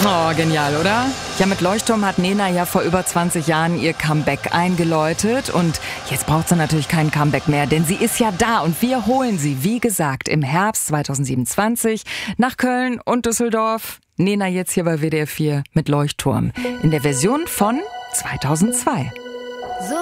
Oh, genial, oder? Ja, mit Leuchtturm hat Nena ja vor über 20 Jahren ihr Comeback eingeläutet. Und jetzt braucht sie natürlich kein Comeback mehr, denn sie ist ja da. Und wir holen sie, wie gesagt, im Herbst 2027 nach Köln und Düsseldorf. Nena jetzt hier bei WDR 4 mit Leuchtturm in der Version von 2002.